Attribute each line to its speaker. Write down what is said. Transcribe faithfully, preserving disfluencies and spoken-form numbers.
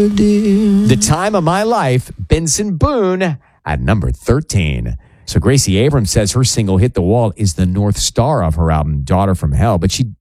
Speaker 1: dear.
Speaker 2: The Time of My Life, Benson Boone at number thirteen. So Gracie Abrams says her single Hit the Wall is the North Star of her album, Daughter from Hell. But she